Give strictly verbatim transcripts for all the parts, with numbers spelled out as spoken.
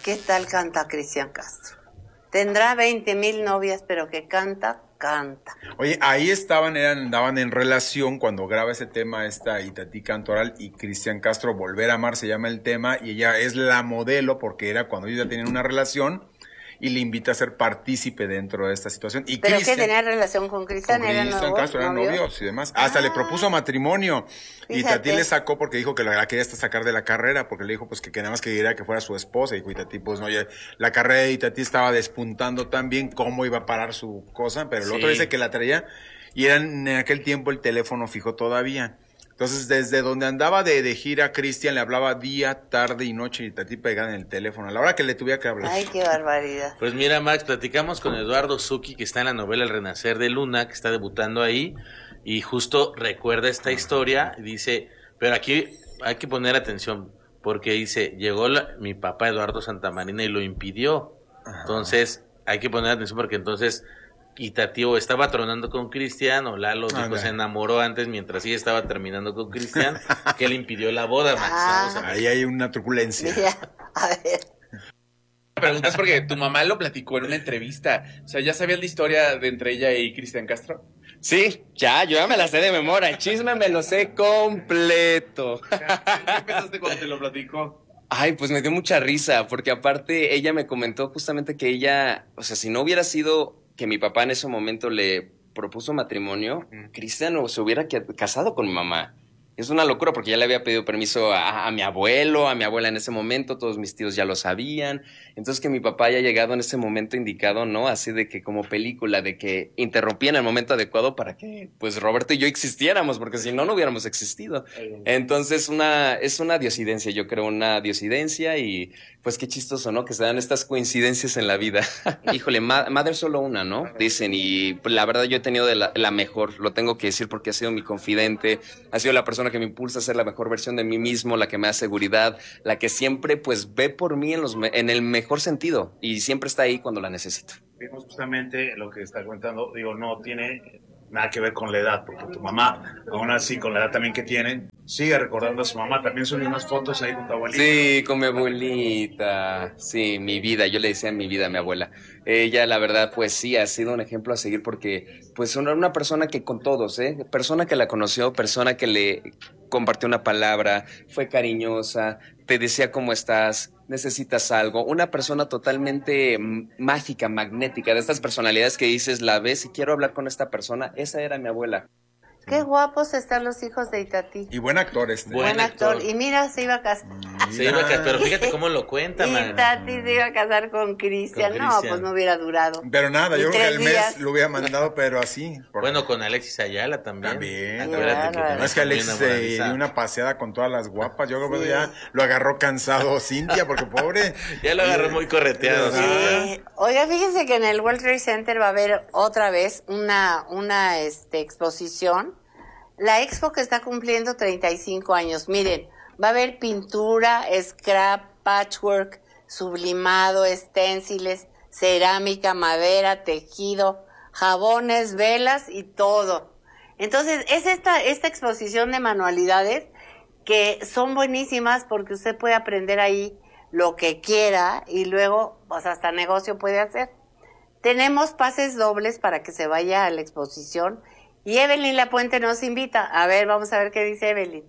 ¿Qué tal canta Cristian Castro? Tendrá veinte mil novias, pero que canta, canta. Oye, ahí estaban, eran, andaban en relación cuando graba ese tema esta Itatí Cantoral y Cristian Castro, Volver a Amar se llama el tema, y ella es la modelo porque era cuando ellos ya tenían una relación y le invita a ser partícipe dentro de esta situación. Y ¿Pero Cristian, qué tenía relación con Cristian? con Cristian ¿Eran Castro, eran novios? novios y demás. Hasta Ah, le propuso matrimonio. Fíjate. Y Itatí le sacó porque dijo que la quería hasta sacar de la carrera, porque le dijo pues que, que nada más quería que fuera su esposa. Y Itatí, pues no, ya, la carrera de Itatí estaba despuntando tan bien, cómo iba a parar su cosa, pero el Sí. otro dice que la traía y era en aquel tiempo el teléfono fijo todavía. Entonces, desde donde andaba de, de gira, Cristian le hablaba día, tarde y noche, y Itatí pegada en el teléfono, a la hora que le tuviera que hablar. Ay, qué barbaridad. Pues mira, Max, platicamos con Eduardo Zucchi, que está en la novela El Renacer de Luna, que está debutando ahí, y justo recuerda esta historia, y dice, pero aquí hay que poner atención, porque dice, llegó la, mi papá Eduardo Santamarina y lo impidió. Ajá. Entonces, hay que poner atención porque entonces Itatí o estaba tronando con Cristian, o Lalo dijo, Anda. se enamoró antes mientras ella estaba terminando con Cristian, que le impidió la boda, Max. Ah. Vamos a- Ahí hay una truculencia. Mira, a ver. Preguntas porque tu mamá lo platicó en una entrevista. O sea, ¿ya sabías la historia de entre ella y Cristian Castro? Sí, ya, yo ya me la sé de memoria. El chisme me lo sé completo. ¿Qué pensaste cuando te lo platicó? Ay, pues me dio mucha risa, porque aparte ella me comentó justamente que ella, o sea, si no hubiera sido que mi papá en ese momento le propuso matrimonio, Cristian no se hubiera que- casado con mi mamá. Es una locura porque ya le había pedido permiso a, a mi abuelo, a mi abuela en ese momento, todos mis tíos ya lo sabían. Entonces que mi papá haya llegado en ese momento indicado, ¿no? Así de que como película, de que interrumpía en el momento adecuado para que pues Roberto y yo existiéramos, porque si no, no hubiéramos existido. Entonces una, es una diosidencia, yo creo, una diosidencia y pues qué chistoso, ¿no? Que se dan estas coincidencias en la vida. Híjole, ma- madre solo una, ¿no? Dicen, y pues, la verdad yo he tenido de la, la mejor, lo tengo que decir porque ha sido mi confidente, ha sido la persona que me impulsa a ser la mejor versión de mí mismo, la que me da seguridad, la que siempre pues ve por mí en, los me- en el mejor sentido y siempre está ahí cuando la necesito. Vimos justamente lo que está comentando, digo, no tiene nada que ver con la edad, porque tu mamá, aún así, con la edad también que tiene, sigue recordando a su mamá, también subió unas fotos ahí con tu abuelita. Sí, con mi abuelita. Sí, mi vida. Yo le decía mi vida a mi abuela. Ella, la verdad, pues sí, ha sido un ejemplo a seguir porque, pues, una, una persona que con todos, ¿eh? Persona que la conoció, persona que le compartió una palabra, fue cariñosa, te decía cómo estás, necesitas algo. Una persona totalmente mm, mágica, magnética, de estas personalidades que dices, la ves y quiero hablar con esta persona. Esa era mi abuela. Qué guapos están los hijos de Itatí. Y buen actor este. Buen Buen actor. actor. Y mira, se iba a casar. Se iba a ca- pero fíjate cómo lo cuenta, man. Itatí se iba a casar con Cristian. Con No, Cristian. pues no hubiera durado. Pero nada, Y yo creo que tres el mes días. lo hubiera mandado, pero así. por- Bueno, con Alexis Ayala también. También. Acuérdate que Claro. No es que Alexis se también dio una paseada con todas las guapas. Yo creo que Sí. ya lo agarró cansado Cintia, porque pobre. Ya lo agarró muy correteado. Sí. ¿sí? Sí. Oiga, fíjense que en el World Trade Center va a haber otra vez una, una este, exposición. La expo que está cumpliendo treinta y cinco años. Miren, va a haber pintura, scrap, patchwork, sublimado, esténciles, cerámica, madera, tejido, jabones, velas y todo. Entonces, es esta, esta exposición de manualidades que son buenísimas porque usted puede aprender ahí lo que quiera y luego, pues hasta negocio puede hacer. Tenemos pases dobles para que se vaya a la exposición y Evelyn Lapuente nos invita. A ver, vamos a ver qué dice Evelyn.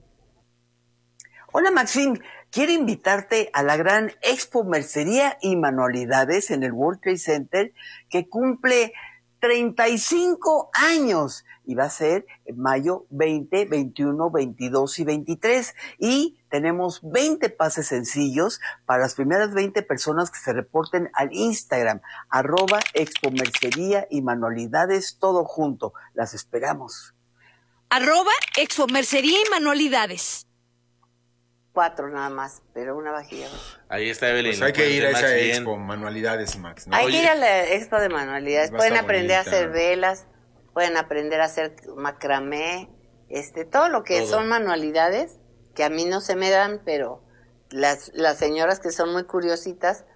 Hola Maxim, quiero invitarte a la gran Expo Mercería y Manualidades en el World Trade Center que cumple treinta y cinco años y va a ser en mayo veinte, veintiuno, veintidós y veintitrés y tenemos veinte pases sencillos para las primeras veinte personas que se reporten al Instagram arroba Expo Mercería y Manualidades todo junto. Las esperamos. Arroba Expo Mercería y Manualidades. Cuatro nada más, pero una vajilla. Ahí está Evelyn. Pues hay que ir a Max, esa bien. expo, manualidades, Max. ¿no? Hay Oye, que ir a la expo de manualidades. Va a Pueden estar aprender a bonita. hacer velas, pueden aprender a hacer macramé, este, todo lo que Todo. son manualidades, que a mí no se me dan, pero las, las señoras que son muy curiositas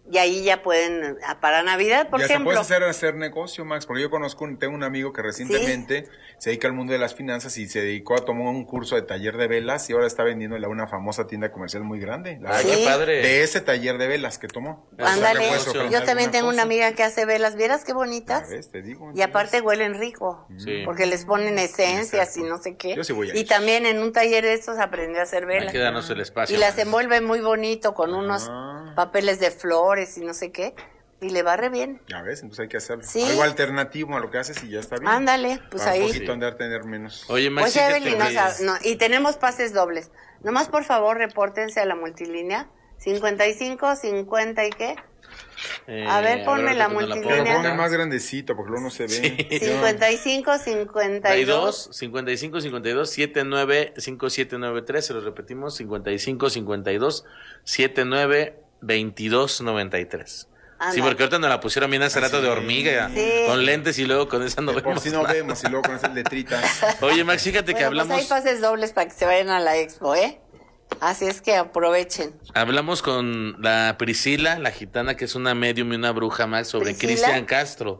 y ahí ya pueden, ah, para Navidad, por y hasta ejemplo. puedes hacer, hacer negocio, Max, porque yo conozco, un- tengo un amigo que recientemente ¿Sí? se dedica al mundo de las finanzas y se dedicó a tomar un curso de taller de velas y ahora está vendiéndole a una famosa tienda comercial muy grande. La Ay, verdad, qué padre. De ese taller de velas que tomó. Ándale, O sea, que yo también tengo cosa. una amiga que hace velas, ¿vieras qué bonitas? Ves, te digo, y aparte huelen rico, Sí. porque les ponen esencias Exacto. y no sé qué. Yo sí voy a y ir. también en un taller de estos aprendí a hacer Hay velas. que darnos el espacio. Y las envuelve muy bonito con unos Ah. papeles de flores y no sé qué. Y le va re bien. Ya ves, entonces hay que hacerlo. Sí. Algo alternativo a lo que haces y ya está bien. Ándale, pues Para ahí. un poquito andar, tener menos. Oye, Max, Pues fíjate Evelyn, que- no sabe- no, y tenemos pases dobles. Nomás por favor repórtense a la multilínea. cincuenta y cinco, cincuenta y qué. Eh, A ver, ponme la ahorita no multilínea. Pero pongo. ponme más grandecito porque luego no se ve. Sí. cincuenta y cinco, cincuenta y dos. cincuenta y cinco, cincuenta y dos, setenta y nueve, cincuenta y siete noventa y tres, se los repetimos, cincuenta y cinco, cincuenta y dos, setenta y nueve, veintidós, noventa y tres. Sí, Ándale. porque ahorita nos la pusieron bien hace rato de hormiga, Sí. con lentes y luego con esa no De por vemos si no nada. vemos y luego con esas letritas. Oye, Max, fíjate que Bueno, hablamos, pues hay pases dobles para que se vayan a la expo, ¿eh? Así es que aprovechen. hablamos con la Priscila, la gitana, que es una medium y una bruja, Max, sobre ¿Priscila? Cristian Castro.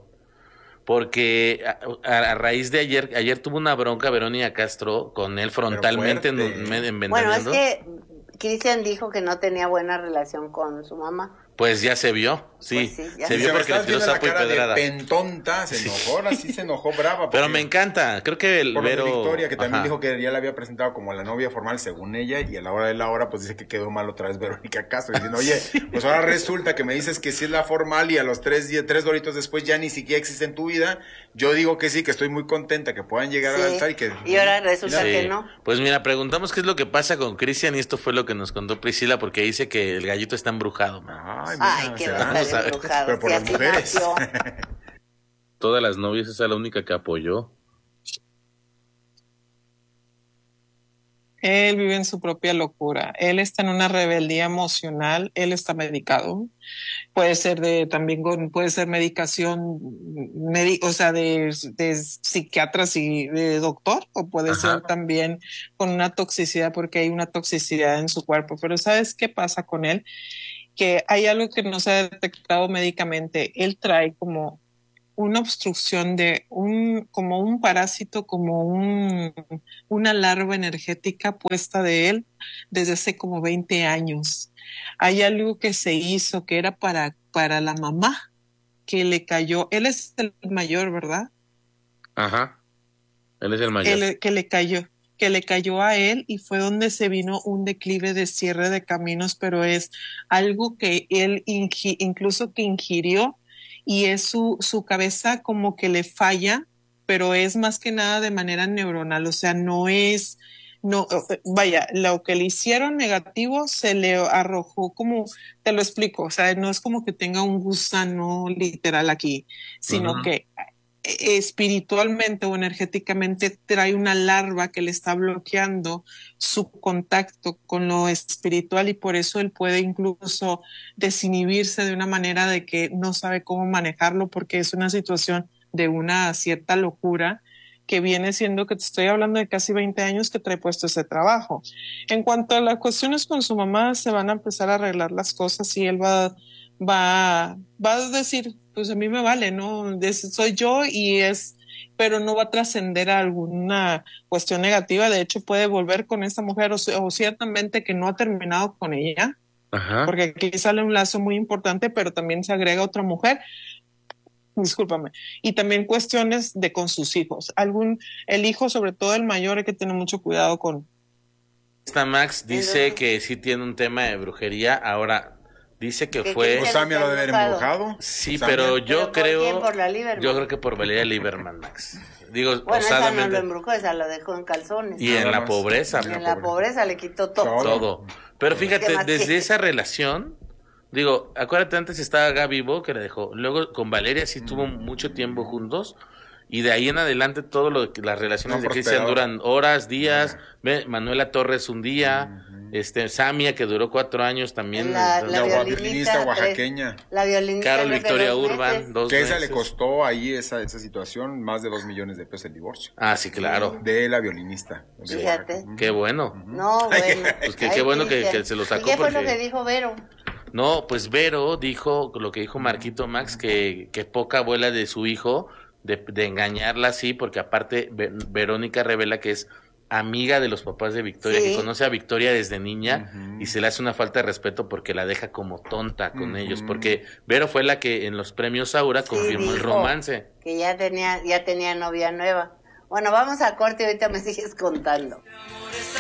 Porque a, a- a raíz de ayer, ayer tuvo una bronca Verónica Castro con él frontalmente en, fuerte. en, en Bueno, es Ventaneando. que Cristian dijo que no tenía buena relación con su mamá. Pues ya se vio, sí, Pues sí, ya se se vio me porque le estás tiró viendo la sapo y cara de pedrada. pentonta, se enojó, ahora sí se enojó brava. Pero porque- me encanta, creo que el Por lo de Vero... Victoria, que también Ajá. dijo que ya la había presentado como la novia formal según ella, y a la hora de la hora, pues dice que quedó mal otra vez Verónica Castro, diciendo, oye, pues ahora resulta que me dices que sí es la formal y a los tres días, tres doritos después ya ni siquiera existe en tu vida. Yo digo que sí, que estoy muy contenta que puedan llegar Sí. al altar y que... Y ahora resulta Sí. que no. Pues mira, preguntamos qué es lo que pasa con Cristian y esto fue lo que nos contó Priscila porque dice que el gallito está embrujado. man. Ay, mira, Ay, qué será. va a Vamos a estar ver. embrujado. Pero por si las así mujeres. nació. Todas las novias, esa es la única que apoyó. Él vive en su propia locura. Él está en una rebeldía emocional. Él está medicado. Puede ser de también con, puede ser medicación, medi- o sea, de, de psiquiatras y de doctor, o puede Ajá. ser también con una toxicidad, porque hay una toxicidad en su cuerpo. Pero ¿sabes qué pasa con él? Que hay algo que no se ha detectado médicamente. Él trae como una obstrucción de un, como un parásito, como un, una larva energética puesta de él desde hace como veinte años. Hay algo que se hizo que era para, para la mamá, que le cayó. Él es el mayor, ¿verdad? Ajá. Él es el mayor. Él- que le cayó, que le cayó a él y fue donde se vino un declive de cierre de caminos, pero es algo que él ingi- incluso que ingirió y es su, su cabeza como que le falla, pero es más que nada de manera neuronal, o sea, no es, no, vaya, lo que le hicieron negativo se le arrojó como, te lo explico, o sea, no es como que tenga un gusano literal aquí, sino Ujú. que espiritualmente o energéticamente trae una larva que le está bloqueando su contacto con lo espiritual y por eso él puede incluso desinhibirse de una manera de que no sabe cómo manejarlo porque es una situación de una cierta locura que viene siendo que te estoy hablando de casi veinte años que trae puesto ese trabajo. En cuanto a las cuestiones con su mamá, se van a empezar a arreglar las cosas y él va, va, va a decir, pues a mí me vale, ¿no? Es- soy yo y es, pero no va a trascender a alguna cuestión negativa. De hecho, puede volver con esta mujer o, o ciertamente que no ha terminado con ella, Ajá. porque aquí sale un lazo muy importante, pero también se agrega otra mujer. Discúlpame. Y también cuestiones de con sus hijos. Algún, el hijo, sobre todo el mayor, hay que tener mucho cuidado con. Esta Max dice Entonces- que sí tiene un tema de brujería. Ahora, dice que Que fue... Cristian- Pues Samia lo debe haber embrujado. Sí, Samia. pero yo ¿Pero por creo... quién? ¿Por la Lieberman? Yo creo que por Valeria Lieberman, Max. Digo, Bueno, esa no osadamente. lo embrujó, esa lo dejó en calzones. Y en Nada la más. pobreza, Y en la pobreza le quitó todo. Todo. todo. Pero fíjate, ¿Qué más desde quieres? esa relación, digo, acuérdate, antes estaba Gaby Bo, que la dejó. Luego con Valeria sí tuvo mucho tiempo juntos. Y de ahí en adelante, todo lo que las relaciones No de Cristian prosperado. duran horas, días. Ve, Manuela Torres un día. este Samia, que duró cuatro años también. La, dos- la La violinista, violinista tres- oaxaqueña. La violinista. Carol creo que Victoria dos Urban, meses. dos Que esa meses. le costó ahí esa, esa situación más de dos millones de pesos el divorcio. Ah, sí, claro. De la violinista. de Fíjate. Oaxaca. Qué bueno. No, bueno. Pues qué- Ay, qué bueno que- Cristian. que se lo sacó ¿Y qué fue porque- lo que dijo Vero? No, pues Vero dijo lo que dijo Marquito Max, que, que poca abuela de su hijo, de, de engañarla así, porque aparte Ve- Verónica revela que es amiga de los papás de Victoria, Sí. que conoce a Victoria desde niña y se le hace una falta de respeto porque la deja como tonta con Ujú. ellos, porque Vero fue la que en los premios Aura Sí, confirmó el dijo romance. Que ya tenía, ya tenía novia nueva. Bueno, vamos a corte y ahorita me sigues contando.